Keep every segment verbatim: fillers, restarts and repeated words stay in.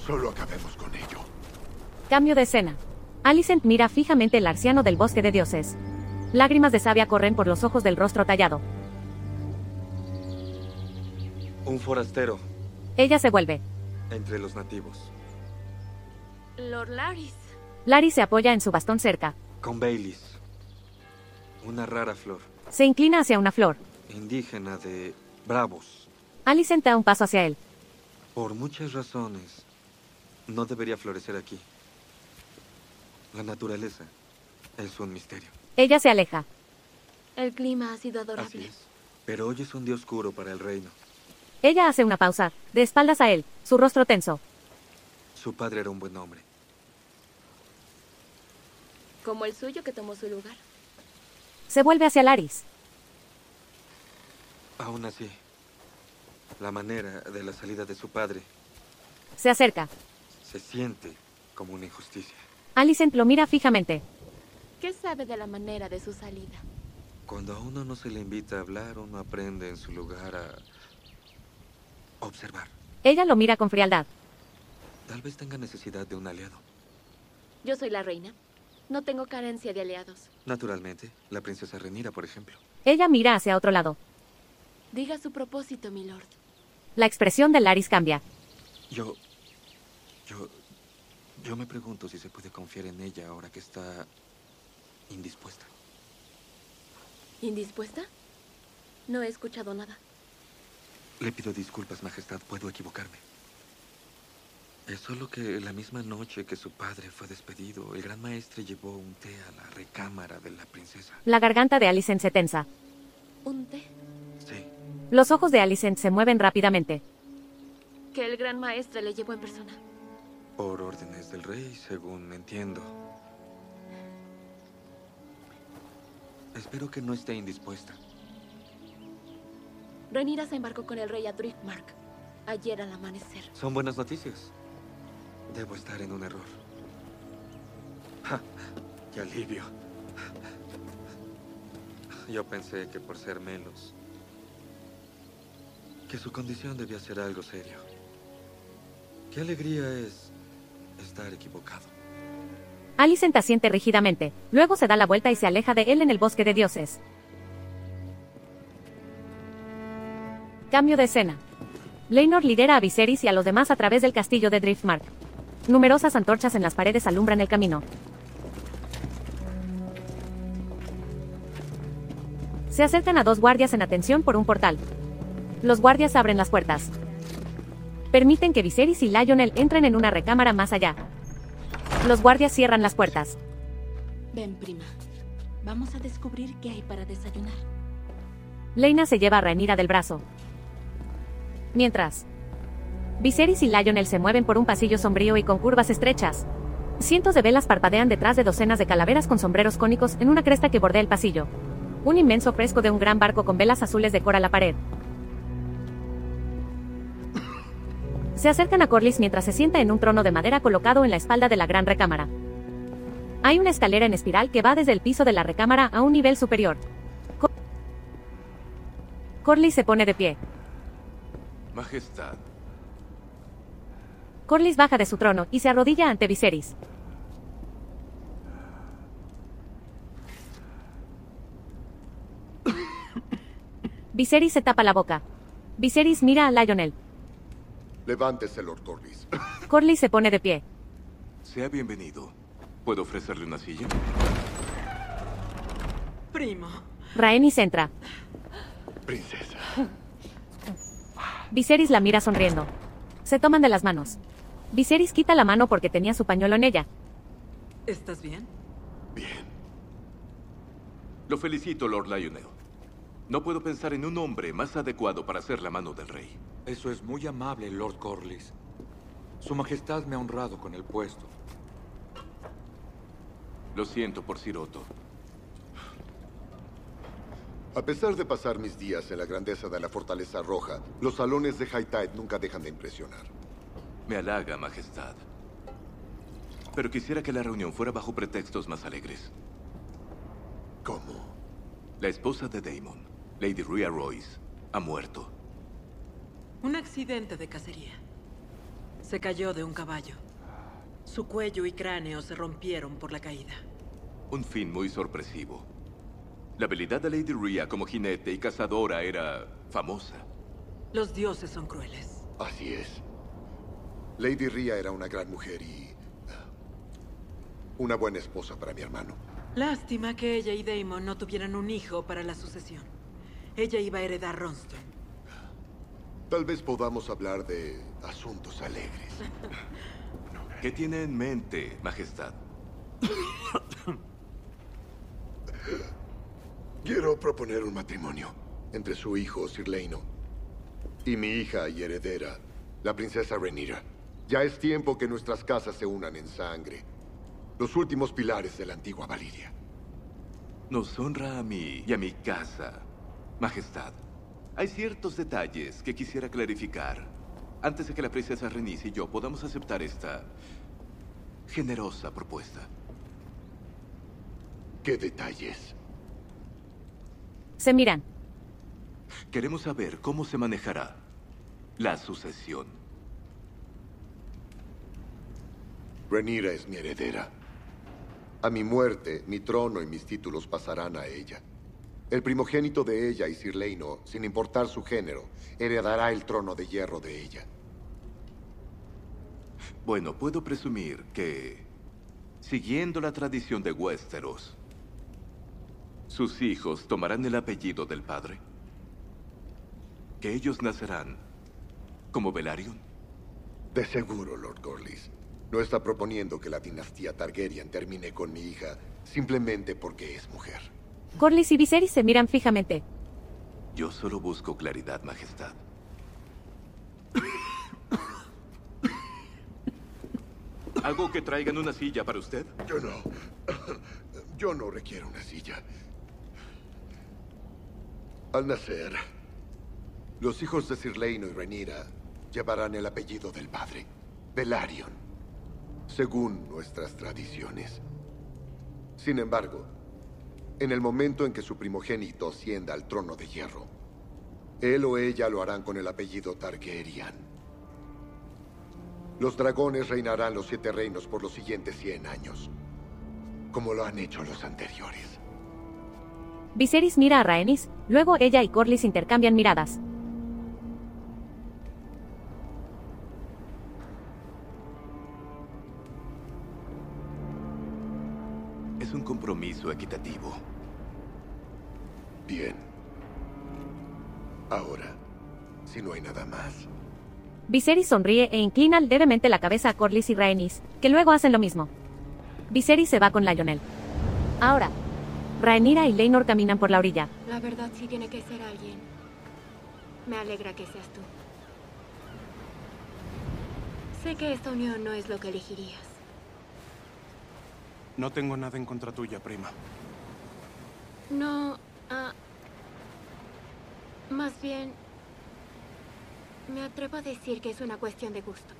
Solo acabemos con ello. Cambio de escena. Alicent mira fijamente el anciano del bosque de dioses. Lágrimas de savia corren por los ojos del rostro tallado. Un forastero. Ella se vuelve. Entre los nativos. Lord Laris. Laris se apoya en su bastón cerca. Con Baileys. Una rara flor. Se inclina hacia una flor. Indígena de Bravos. Alicent da un paso hacia él. Por muchas razones, no debería florecer aquí. La naturaleza es un misterio. Ella se aleja. El clima ha sido adorable. Así es. Pero hoy es un día oscuro para el reino. Ella hace una pausa, de espaldas a él, su rostro tenso. Su padre era un buen hombre. Como el suyo que tomó su lugar. Se vuelve hacia Laris. Aún así, la manera de la salida de su padre Se acerca. se siente como una injusticia. Alicent lo mira fijamente. ¿Qué sabe de la manera de su salida? Cuando a uno no se le invita a hablar, uno aprende en su lugar a observar. Ella lo mira con frialdad. Tal vez tenga necesidad de un aliado. Yo soy la reina. No tengo carencia de aliados. Naturalmente, la princesa Rhaenyra, por ejemplo. Ella mira hacia otro lado. Diga su propósito, mi lord. La expresión de Laris cambia. Yo... Yo... Yo me pregunto si se puede confiar en ella ahora que está indispuesta. ¿Indispuesta? No he escuchado nada. Le pido disculpas, Majestad. Puedo equivocarme. Es solo que la misma noche que su padre fue despedido, el gran maestre llevó un té a la recámara de la princesa. La garganta de Alicent se tensa. ¿Un té? Sí. Los ojos de Alicent se mueven rápidamente. Que el gran maestre le llevó en persona. Por órdenes del rey, según entiendo. Espero que no esté indispuesta. Rhaenyra se embarcó con el rey a Driftmark ayer al amanecer. Son buenas noticias. Debo estar en un error. ¡Ja! ¡Qué alivio! Yo pensé que por ser menos, que su condición debía ser algo serio. Qué alegría es estar equivocado. Alicent asiente rígidamente. Luego se da la vuelta y se aleja de él en el bosque de dioses. Cambio de escena. Laenor lidera a Viserys y a los demás a través del castillo de Driftmark. Numerosas antorchas en las paredes alumbran el camino. Se acercan a dos guardias en atención por un portal. Los guardias abren las puertas. Permiten que Viserys y Lionel entren en una recámara más allá. Los guardias cierran las puertas. Ven, prima. Vamos a descubrir qué hay para desayunar. Laena se lleva a Rhaenyra del brazo. Mientras, Viserys y Lionel se mueven por un pasillo sombrío y con curvas estrechas. Cientos de velas parpadean detrás de docenas de calaveras con sombreros cónicos en una cresta que bordea el pasillo. Un inmenso fresco de un gran barco con velas azules decora la pared. Se acercan a Corlys mientras se sienta en un trono de madera colocado en la espalda de la gran recámara. Hay una escalera en espiral que va desde el piso de la recámara a un nivel superior. Cor- Corlys se pone de pie. Majestad. Corlys baja de su trono y se arrodilla ante Viserys. Viserys se tapa la boca. Viserys mira a Lionel. Levántese, Lord Corlys. Corlys se pone de pie. Sea bienvenido. ¿Puedo ofrecerle una silla? Primo. Rhaenys entra. Princesa. Viserys la mira sonriendo. Se toman de las manos. Viserys quita la mano porque tenía su pañuelo en ella. ¿Estás bien? Bien. Lo felicito, Lord Lionel. No puedo pensar en un hombre más adecuado para ser la mano del rey. Eso es muy amable, Lord Corlys. Su Majestad me ha honrado con el puesto. Lo siento por Sir Otto. A pesar de pasar mis días en la grandeza de la Fortaleza Roja, los salones de High Tide nunca dejan de impresionar. Me halaga, Majestad. Pero quisiera que la reunión fuera bajo pretextos más alegres. ¿Cómo? La esposa de Daemon, Lady Rhea Royce, ha muerto. Un accidente de cacería. Se cayó de un caballo. Su cuello y cráneo se rompieron por la caída. Un fin muy sorpresivo. La habilidad de Lady Rhea como jinete y cazadora era famosa. Los dioses son crueles. Así es. Lady Rhea era una gran mujer y... una buena esposa para mi hermano. Lástima que ella y Daemon no tuvieran un hijo para la sucesión. Ella iba a heredar Ronston. Tal vez podamos hablar de asuntos alegres. ¿Qué tiene en mente, Majestad? Quiero proponer un matrimonio entre su hijo, Sir Laenor, y mi hija y heredera, la princesa Rhaenyra. Ya es tiempo que nuestras casas se unan en sangre. Los últimos pilares de la antigua Valyria. Nos honra a mí y a mi casa, Majestad. Hay ciertos detalles que quisiera clarificar antes de que la princesa Rhaenys y yo podamos aceptar esta generosa propuesta. ¿Qué detalles? Se miran. Queremos saber cómo se manejará la sucesión. Rhaenyra es mi heredera. A mi muerte, mi trono y mis títulos pasarán a ella. El primogénito de ella y Sir Laenor, sin importar su género, heredará el trono de hierro de ella. Bueno, puedo presumir que, siguiendo la tradición de Westeros, sus hijos tomarán el apellido del padre. Que ellos nacerán como Velaryon. De seguro, Lord Corlys. No está proponiendo que la dinastía Targaryen termine con mi hija simplemente porque es mujer. Corlys y Viserys se miran fijamente. Yo solo busco claridad, Majestad. ¿Algo que traigan una silla para usted? Yo no. Yo no requiero una silla. Al nacer, los hijos de Sir Laenor y Rhaenyra llevarán el apellido del padre, Velaryon, según nuestras tradiciones. Sin embargo, en el momento en que su primogénito ascienda al trono de hierro, él o ella lo harán con el apellido Targaryen. Los dragones reinarán los siete reinos por los siguientes cien años, como lo han hecho los anteriores. Viserys mira a Rhaenys, luego ella y Corlys intercambian miradas. Es un compromiso equitativo. Bien. Ahora, si no hay nada más. Viserys sonríe e inclina levemente la cabeza a Corlys y Rhaenys, que luego hacen lo mismo. Viserys se va con Lionel. Ahora, Rhaenyra y Laenor caminan por la orilla. La verdad sí tiene que ser alguien. Me alegra que seas tú. Sé que esta unión no es lo que elegirías. No tengo nada en contra tuya, prima. No, ah... más bien... me atrevo a decir que es una cuestión de gusto.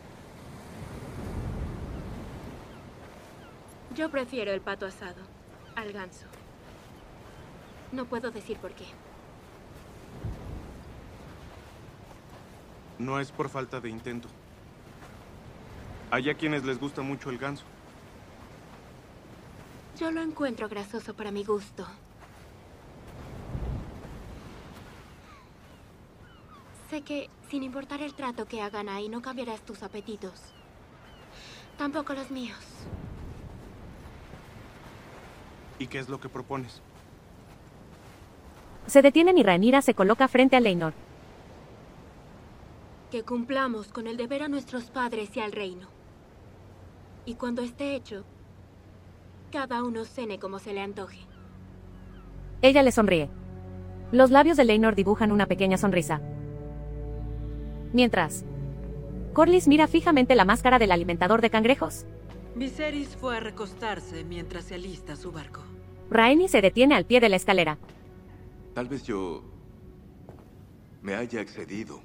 Yo prefiero el pato asado al ganso. No puedo decir por qué. No es por falta de intento. Hay a quienes les gusta mucho el ganso. Yo lo encuentro grasoso para mi gusto. Sé que, sin importar el trato que hagan ahí, no cambiarás tus apetitos. Tampoco los míos. ¿Y qué es lo que propones? Se detienen y Rhaenyra se coloca frente a Laenor. Que cumplamos con el deber a nuestros padres y al reino. Y cuando esté hecho, cada uno cene como se le antoje. Ella le sonríe. Los labios de Laenor dibujan una pequeña sonrisa. Mientras, Corlys mira fijamente la máscara del alimentador de cangrejos. Viserys fue a recostarse mientras se alista su barco. Rhaenys se detiene al pie de la escalera. Tal vez yo me haya excedido.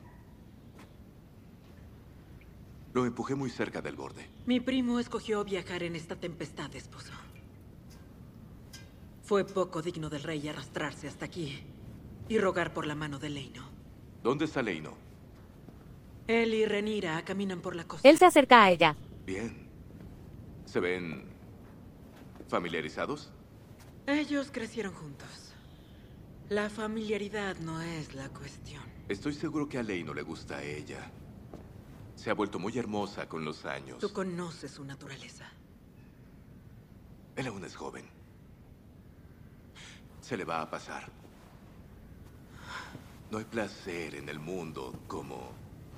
Lo empujé muy cerca del borde. Mi primo escogió viajar en esta tempestad, esposo. Fue poco digno del rey arrastrarse hasta aquí y rogar por la mano de Laenor. ¿Dónde está Laenor? Él y Rhaenyra caminan por la costa. Él se acerca a ella. Bien. ¿Se ven familiarizados? Ellos crecieron juntos. La familiaridad no es la cuestión. Estoy seguro que a Ley no le gusta a ella. Se ha vuelto muy hermosa con los años. Tú conoces su naturaleza. Él aún es joven. Se le va a pasar. No hay placer en el mundo como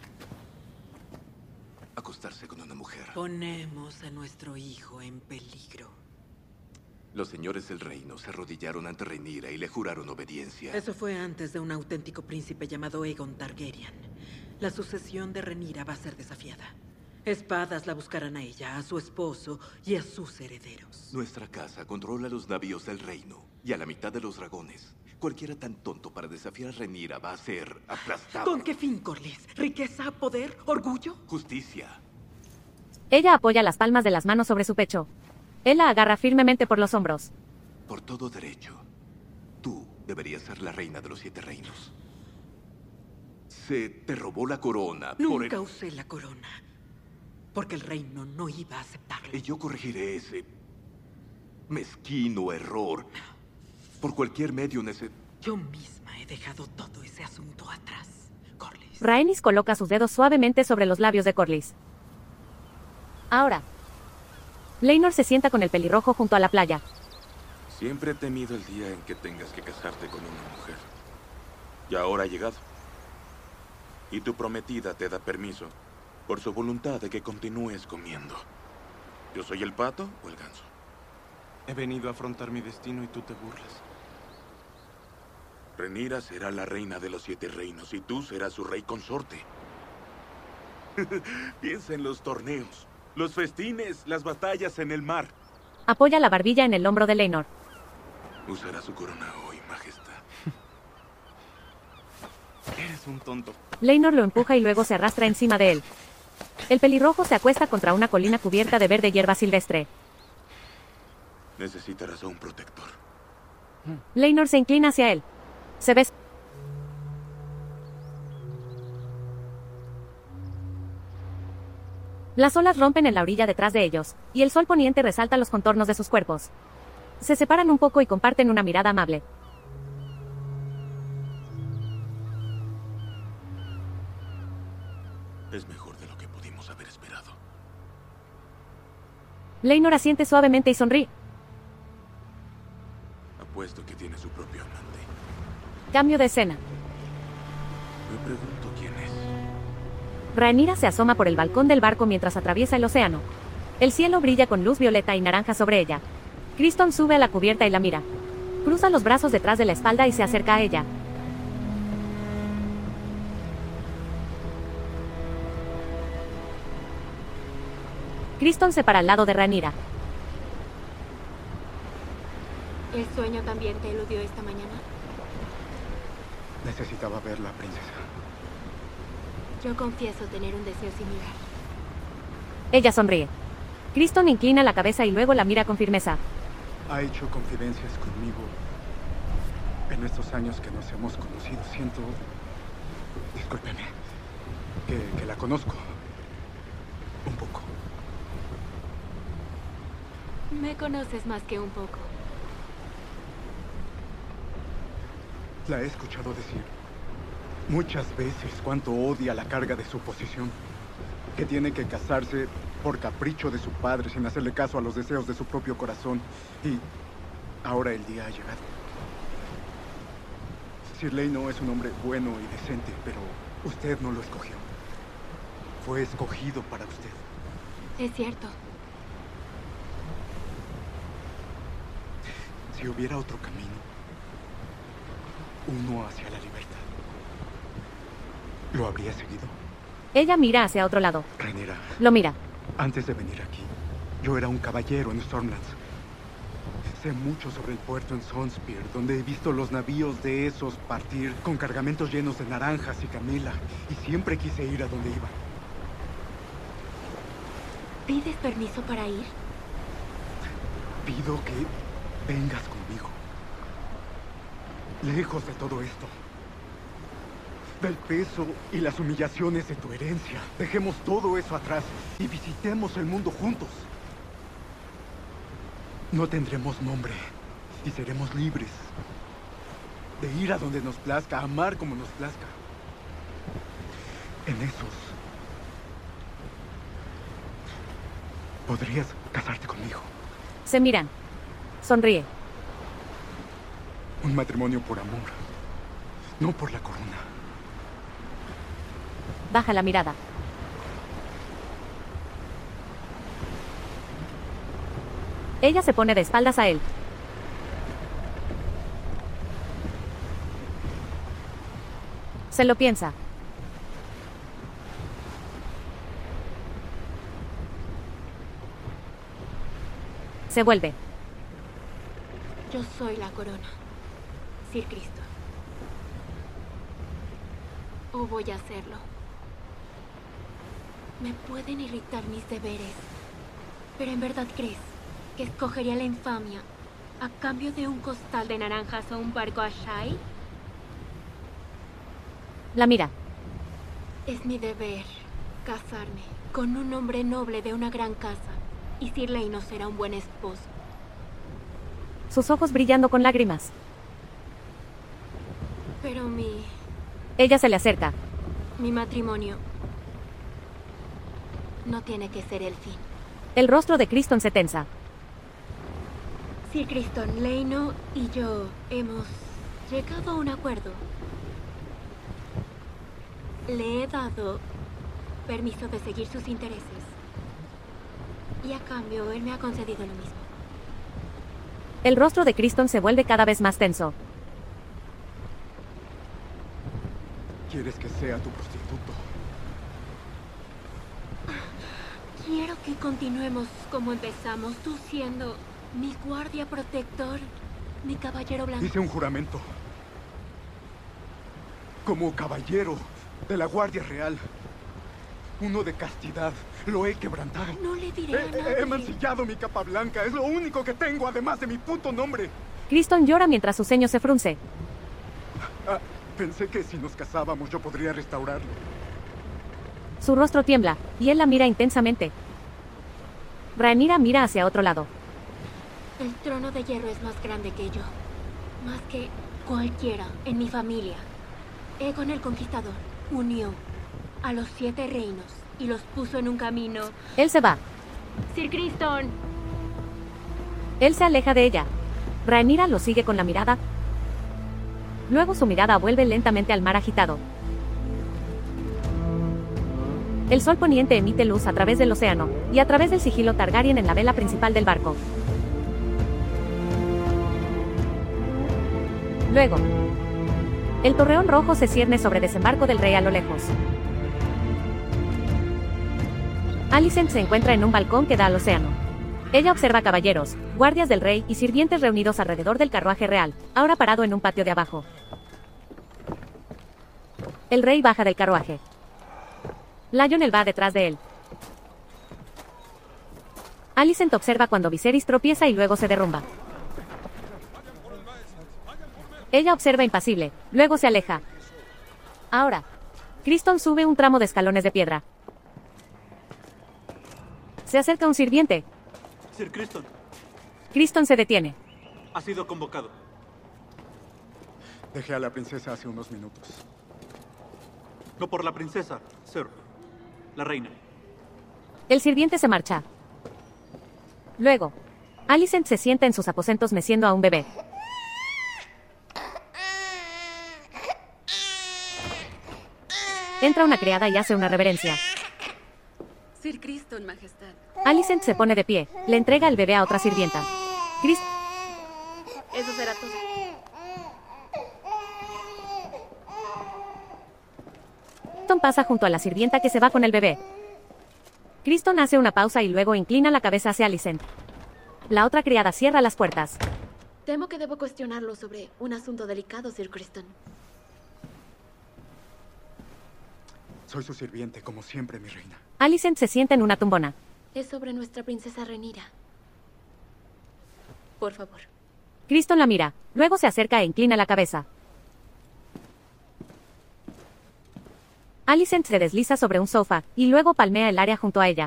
acostarse con una mujer. Ponemos a nuestro hijo en peligro. Los señores del reino se arrodillaron ante Rhaenyra y le juraron obediencia. Eso fue antes de un auténtico príncipe llamado Aegon Targaryen. La sucesión de Rhaenyra va a ser desafiada. Espadas la buscarán a ella, a su esposo y a sus herederos. Nuestra casa controla los navíos del reino y a la mitad de los dragones. Cualquiera tan tonto para desafiar a Rhaenyra va a ser aplastado. ¿Con qué fin, Corlys? ¿Riqueza, poder, orgullo? Justicia. Ella apoya las palmas de las manos sobre su pecho. Él la agarra firmemente por los hombros. Por todo derecho, tú deberías ser la reina de los siete reinos. Se te robó la corona. Nunca por el... usé la corona. Porque el reino no iba a aceptarlo. Y yo corregiré ese mezquino error. Por cualquier medio necesario. Yo misma he dejado todo ese asunto atrás, Corlys. Rhaenys coloca sus dedos suavemente sobre los labios de Corlys. Ahora, Laenor se sienta con el pelirrojo junto a la playa. Siempre he temido el día en que tengas que casarte con una mujer. Y ahora ha llegado. Y tu prometida te da permiso, por su voluntad, de que continúes comiendo. ¿Yo soy el pato o el ganso? He venido a afrontar mi destino y tú te burlas. Rhaenyra será la reina de los siete reinos y tú serás su rey consorte. Piensa en los torneos, los festines, las batallas en el mar. Apoya la barbilla en el hombro de Laenor. Usará su corona hoy, majestad. Eres un tonto. Laenor lo empuja y luego se arrastra encima de él. El pelirrojo se acuesta contra una colina cubierta de verde hierba silvestre. Necesitarás a un protector. Laenor se inclina hacia él. Se besa. Las olas rompen en la orilla detrás de ellos, y el sol poniente resalta los contornos de sus cuerpos. Se separan un poco y comparten una mirada amable. Es mejor de lo que pudimos haber esperado. Laenor asiente suavemente y sonríe. Apuesto que tiene su propio amante. Cambio de escena. Me pregunto quién es. Rhaenyra se asoma por el balcón del barco mientras atraviesa el océano. El cielo brilla con luz violeta y naranja sobre ella. Criston sube a la cubierta y la mira. Cruza los brazos detrás de la espalda y se acerca a ella. Criston se para al lado de Rhaenyra. ¿El sueño también te eludió esta mañana? Necesitaba verla, princesa. Yo confieso tener un deseo similar. Ella sonríe. Criston inclina la cabeza y luego la mira con firmeza. Ha hecho confidencias conmigo en estos años que nos hemos conocido. Siento... Discúlpeme. Que, que la conozco. Un poco. Me conoces más que un poco. La he escuchado decir muchas veces cuánto odia la carga de su posición. Que tiene que casarse por capricho de su padre sin hacerle caso a los deseos de su propio corazón. Y ahora el día ha llegado. Sir Laenor es un hombre bueno y decente, pero usted no lo escogió. Fue escogido para usted. Es cierto. Si hubiera otro camino, uno hacia la libertad, ¿lo habría seguido? Ella mira hacia otro lado. Rhaenyra. Lo mira. Antes de venir aquí, yo era un caballero en Stormlands. Sé mucho sobre el puerto en Sunspear, donde he visto los navíos de esos partir con cargamentos llenos de naranjas y canela, y siempre quise ir a donde iban. ¿Pides permiso para ir? Pido que vengas conmigo. Lejos de todo esto. del peso y las humillaciones de tu herencia. Dejemos todo eso atrás y visitemos el mundo juntos. No tendremos nombre y seremos libres de ir a donde nos plazca, amar como nos plazca. En esos podrías casarte conmigo. Se miran. Sonríe. Un matrimonio por amor, no por la corona. Baja la mirada. Ella se pone de espaldas a él. Se lo piensa. Se vuelve. Yo soy la corona, Sir Cristo. O voy a hacerlo. Me pueden irritar mis deberes, pero ¿en verdad crees que escogería la infamia a cambio de un costal de naranjas o un barco a Shai? La mira. Es mi deber casarme con un hombre noble de una gran casa, y Sir Leino será un buen esposo. Sus ojos brillando con lágrimas. Pero mi... Ella se le acerca. mi matrimonio no tiene que ser el fin. El rostro de Criston se tensa. Sir Criston, Leino y yo hemos llegado a un acuerdo. Le he dado permiso de seguir sus intereses. Y a cambio, él me ha concedido lo mismo. El rostro de Criston se vuelve cada vez más tenso. ¿Quieres que sea tu prostituto? Quiero que continuemos como empezamos, tú siendo mi guardia protector, mi caballero blanco. Hice un juramento. Como caballero de la Guardia Real. Uno de castidad. Lo he quebrantado. No le diré a He, nadie. he mancillado mi capa blanca. Es lo único que tengo, además de mi puto nombre. Criston llora mientras su ceño se frunce. Ah, pensé que si nos casábamos yo podría restaurarlo. Su rostro tiembla, y él la mira intensamente. Rhaenyra mira hacia otro lado. El trono de hierro es más grande que yo. Más que cualquiera en mi familia. Aegon el Conquistador unió a los siete reinos y los puso en un camino. Él se va. Sir Criston. Él se aleja de ella. Rhaenyra lo sigue con la mirada. Luego su mirada vuelve lentamente al mar agitado. El sol poniente emite luz a través del océano, y a través del sigilo Targaryen en la vela principal del barco. Luego, el torreón rojo se cierne sobre desembarco del rey a lo lejos. Alicent se encuentra en un balcón que da al océano. Ella observa caballeros, guardias del rey y sirvientes reunidos alrededor del carruaje real, ahora parado en un patio de abajo. El rey baja del carruaje. Lionel va detrás de él. Alicent observa cuando Viserys tropieza y luego se derrumba. Ella observa impasible, luego se aleja. Ahora, Criston sube un tramo de escalones de piedra. Se acerca un sirviente. Sir Criston, Criston se detiene. ha sido convocado. Dejé a la princesa hace unos minutos. No por la princesa, Sir. La reina. El sirviente se marcha. Luego, Alicent se sienta en sus aposentos meciendo a un bebé. Entra una criada y hace una reverencia. Sir Criston, Majestad. Alicent se pone de pie, le entrega el bebé a otra sirvienta. Cris... Eso será todo. Criston pasa junto a la sirvienta que se va con el bebé. Criston hace una pausa y luego inclina la cabeza hacia Alicent. La otra criada cierra las puertas. Temo que debo cuestionarlo sobre un asunto delicado, Sir Criston. Soy su sirviente, como siempre, mi reina. Alicent se sienta en una tumbona. Es sobre nuestra princesa Rhaenyra. Por favor. Criston la mira, luego se acerca e inclina la cabeza. Alicent se desliza sobre un sofá, y luego palmea el área junto a ella.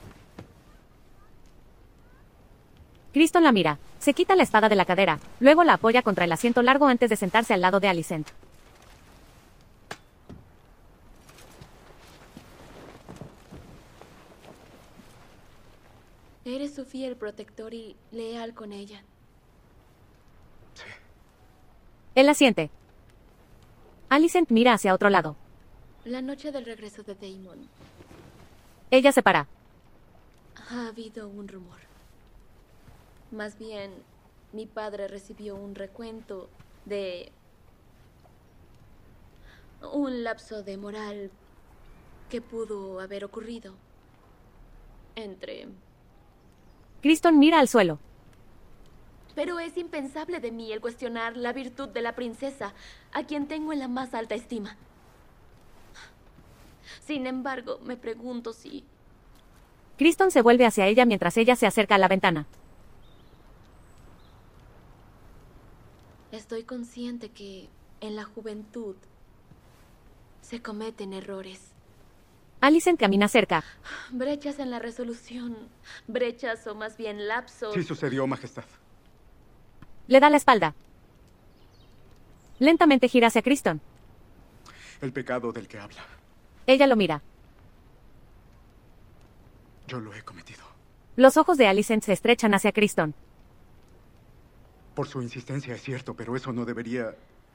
Criston la mira. Se quita la espada de la cadera, luego la apoya contra el asiento largo antes de sentarse al lado de Alicent. Eres su fiel protector y leal con ella. Sí. Él asiente. Alicent mira hacia otro lado. La noche del regreso de Daemon. Ella se para. Ha habido un rumor. Más bien, mi padre recibió un recuento de un lapso de moral que pudo haber ocurrido entre... Criston mira al suelo. Pero es impensable de mí el cuestionar la virtud de la princesa, a quien tengo en la más alta estima. Sin embargo, me pregunto si... Criston se vuelve hacia ella mientras ella se acerca a la ventana. Estoy consciente que en la juventud se cometen errores. Alicent camina cerca. Brechas en la resolución. Brechas o más bien lapsos. Sí sucedió, Majestad. Le da la espalda. Lentamente gira hacia Criston. El pecado del que habla. Ella lo mira. Yo lo he cometido. Los ojos de Alicent se estrechan hacia Criston. Por su insistencia es cierto, pero eso no debería...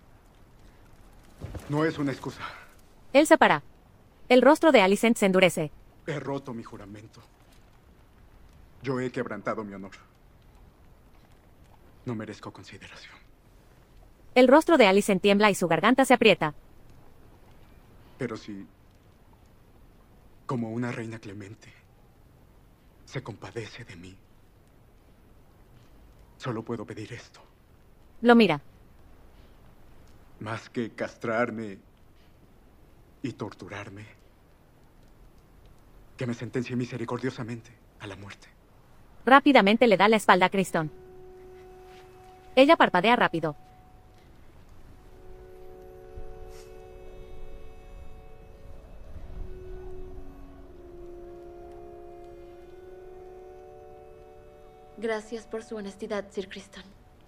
No es una excusa. Él se para. El rostro de Alicent se endurece. He roto mi juramento. Yo he quebrantado mi honor. No merezco consideración. El rostro de Alicent tiembla y su garganta se aprieta. Pero si, como una reina clemente, se compadece de mí, solo puedo pedir esto. Lo mira. Más que castrarme y torturarme, que me sentencie misericordiosamente a la muerte. Rápidamente le da la espalda a Criston. Ella parpadea rápido. Gracias por su honestidad, Sir Criston.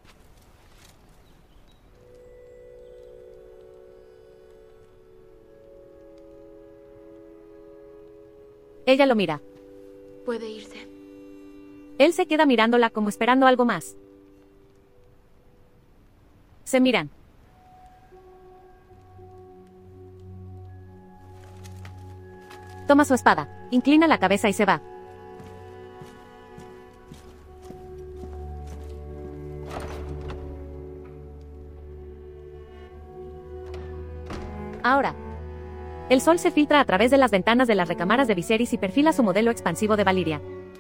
Ella lo mira. Puede irse. Él se queda mirándola como esperando algo más. Se miran. Toma su espada, inclina la cabeza y se va. Ahora. El sol se filtra a través de las ventanas de las recámaras de Viserys y perfila su modelo expansivo de Valyria.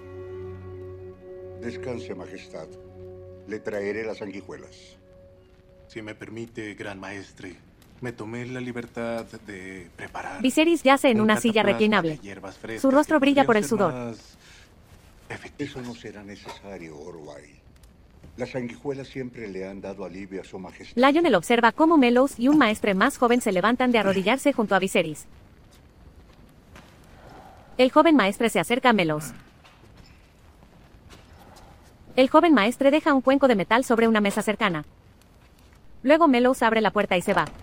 Descanse, Majestad. Le traeré las sanguijuelas. Si me permite, Gran Maestre, me tomé la libertad de preparar... Viserys yace en un una silla cataplasma reclinable. de hierbas frescas Su rostro que brilla por el podrían ser sudor. más Eso no será necesario, Orwell. Las sanguijuelas siempre le han dado alivio a su Majestad. Lionel observa cómo Mellows y un maestre más joven se levantan de arrodillarse junto a Viserys. El joven maestre se acerca a Mellows. El joven maestre deja un cuenco de metal sobre una mesa cercana. Luego Mellows abre la puerta y se va.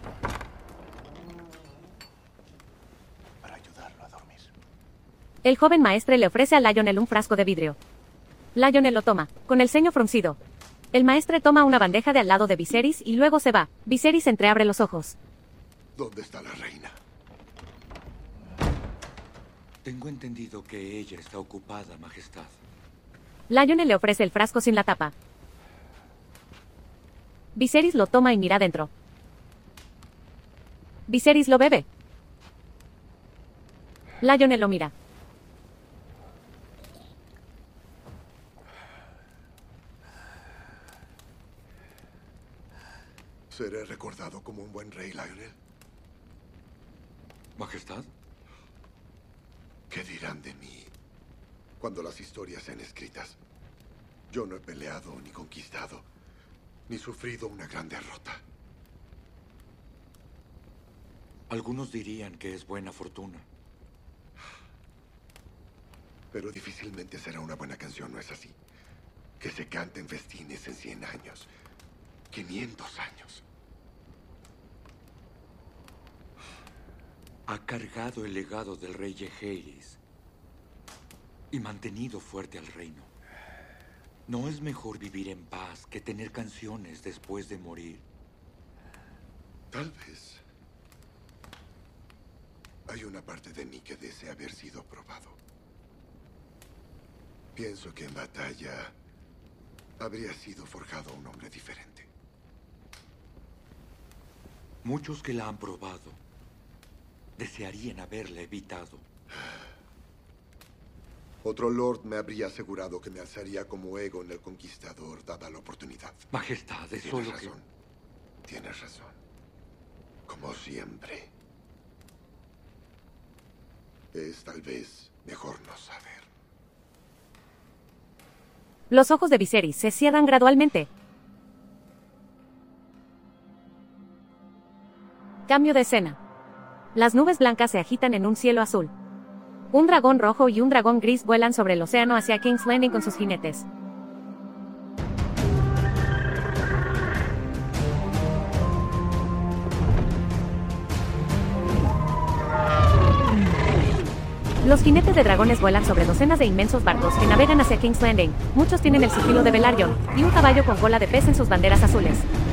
para ayudarlo a dormir. El joven maestre le ofrece a Lionel un frasco de vidrio. Lionel lo toma, con el ceño fruncido. El maestre toma una bandeja de al lado de Viserys y luego se va. Viserys entreabre los ojos. ¿Dónde está la reina? Tengo entendido que ella está ocupada, Majestad. Lionel le ofrece el frasco sin la tapa. Viserys lo toma y mira dentro. Viserys lo bebe. Lionel lo mira. ¿Seré recordado como un buen rey, Lionel? ¿Majestad? ¿Qué dirán de mí cuando las historias sean escritas? Yo no he peleado ni conquistado, ni sufrido una gran derrota. Algunos dirían que es buena fortuna. Pero difícilmente será una buena canción, ¿no es así? Que se cante en festines en cien años. quinientos años. Ha cargado el legado del rey Jaehaerys y mantenido fuerte al reino. ¿No es mejor vivir en paz que tener canciones después de morir? Tal vez. Hay una parte de mí que desea haber sido probado. Pienso que en batalla habría sido forjado un hombre diferente. Muchos que la han probado desearían haberla evitado. Otro lord me habría asegurado que me alzaría como Aegon el Conquistador, dada la oportunidad. Majestad, es Tienes solo razón. Que... Tienes razón. Como siempre. Es tal vez mejor no saber. Los ojos de Viserys se cierran gradualmente. Cambio de escena. Las nubes blancas se agitan en un cielo azul. Un dragón rojo y un dragón gris vuelan sobre el océano hacia King's Landing con sus jinetes. Los jinetes de dragones vuelan sobre docenas de inmensos barcos que navegan hacia King's Landing. Muchos tienen el sigilo de Velaryon y un caballo con cola de pez en sus banderas azules.